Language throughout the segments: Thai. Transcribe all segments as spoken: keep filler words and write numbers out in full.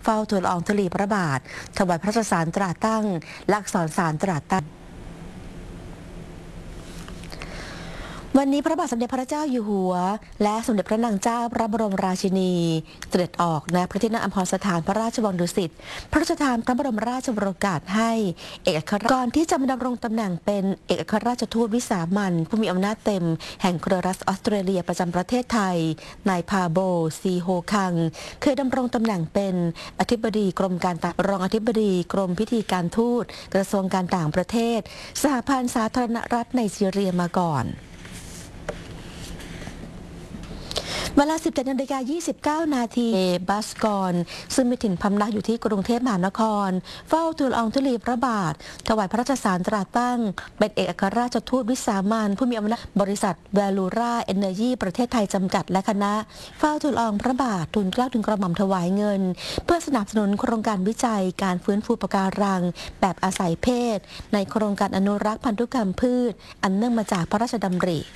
เฝ้าทูลละอองธุลีพระบาทถวายพระราชสารตราตั้งและอักษรสารตราตั้งวันนี้พระบาทสมเด็จพระเจ้าอยู่หัวและสมเด็จพระนางเจ้าพระบรมราชินีเสด็จออกณพระที่นั่งอัมพรสถานพระราชวังดุสิตพระราชทานพระบรมราชโองการให้เอกอัครก่อนที่จะมาดำรงตำแหน่งเป็นเอกอัครราชทูตวิสามัญผู้มีอำนาจเต็มแห่งเครือรัฐออสเตรเลียประจำประเทศไทยนายพาโบซีโฮคังเคยดำรงตำแหน่งเป็นอธิบดีกรมการต่างรองอธิบดีกรมพิธีการทูตกระทรวงการต่างประเทศสหพันธ์สาธารณรัฐไนจีเรียมาก่อนเวลา สิบเจ็ดนาฬิกายี่สิบเก้า นาทีบัสกรซึ่งมีถิ่นพำนักอยู่ที่กรุงเทพมหานครเฝ้าทูลละอองธุลีพระบาทถวายพระราชสารตราตั้งเป็นเอกอัครราชทูตวิสามัญผู้มีอำนาจบริษัทแวลูราเอเนอร์ยีประเทศไทยจำกัดและคณะเฝ้าทูลละอองพระบาททูลเกล้าทูลกระหม่อมถวายเงินเพื่อสนับสนุนโครงการวิจัยการฟื้นฟูปะการังแบบอาศัยเพศในโครงการอนุรักษ์พันธุกรรมพืชอันเนื่องมาจากพระราชดำริ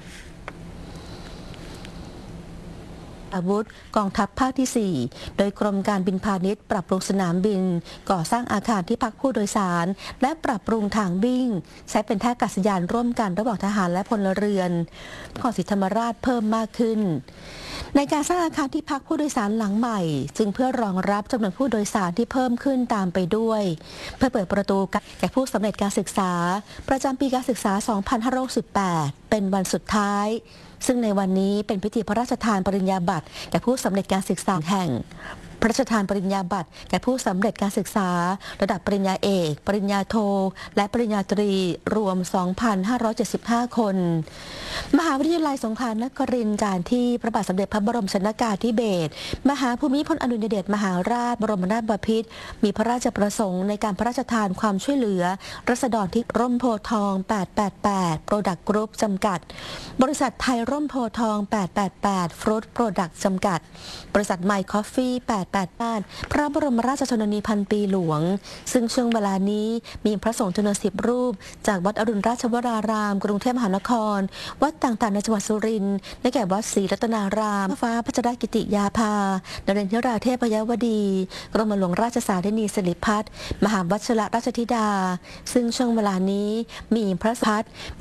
อาวุธกองทัพภาคที่ สี่ โดยกรมการบินพาณิชย์ปรับปรุงสนามบินก่อสร้างอาคารที่พักผู้โดยสารและปรับปรุงทางวิ่งใช้เป็นท่าอากาศยานร่วมกันระหว่างทหารและพลเรือนนครศรีธรรมราชเพิ่มมากขึ้นในการสร้างอาคารที่พักผู้โดยสารหลังใหม่จึงเพื่อรองรับจำนวนผู้โดยสารที่เพิ่มขึ้นตามไปด้วยเพื่อเปิดประตูแก่ผู้สำเร็จการศึกษาประจำปีการศึกษา สองพันห้าร้อยหกสิบแปด เป็นวันสุดท้ายซึ่งในวันนี้เป็นพิธีพระราชทานปริญญาบัตรแก่ผู้สำเร็จการศึกษาแห่งพระราชทานปริญญาบัตรแก่ผู้สำเร็จการศึกษาระดับปริญญาเอกปริญญาโทและปริญญาตรีรวม สองพันห้าร้อยเจ็ดสิบห้า คนมหาวิทยาลัยสงขลานครินทร์การที่พระบาทสมเด็จพระบรมชนกาธิเบศรมหาภูมิพลอดุลยเดชมหาราชบรมนาถบพิตรมีพระราชประสงค์ในการพระราชทานความช่วยเหลือรัษฎรที่ร่มโพธิ์ทอง แปดแปดแปด Product Group จำกัดบริษัทไทยร่มโพธิ์ทอง แปดแปดแปด Fruit Product จำกัดบริษัทไมค์คอฟฟี่ แปดแปดแปด พระบรมราชชนนีพันปีหลวงซึ่งช่วงเวลานี้มีพระสงฆ์จำนวนสิบรูปจากวัดอรุณราชวรารามกรุงเทพมหานครวัดต่างๆในจังหวัดสุรินทร์ได้แก่วัดศรีรัตนารามฟ้าพัชรกิติยาภานเรนทราเทพยวดีกรมหลวงราชสารินีสิริพัฒน์มหาวัชรราชธิดาซึ่งช่วงเวลานี้มีพระพัฒน์